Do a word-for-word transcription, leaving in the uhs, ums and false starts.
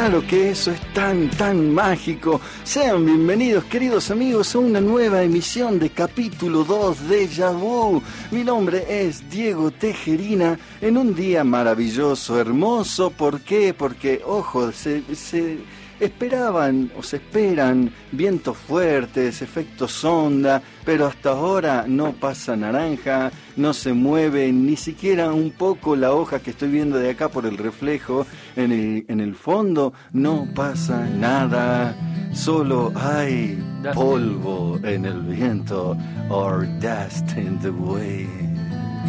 claro que eso es tan, tan mágico. Sean bienvenidos, queridos amigos, a una nueva emisión de capítulo dos de Déjà Vu. Mi nombre es Diego Tejerina, en un día maravilloso, hermoso. ¿Por qué? Porque, ojo, se... se esperaban o se esperan vientos fuertes, efectos onda, pero hasta ahora no pasa naranja, no se mueve ni siquiera un poco la hoja que estoy viendo de acá por el reflejo en el, en el fondo, no pasa nada, solo hay polvo en el viento, or dust in the wind.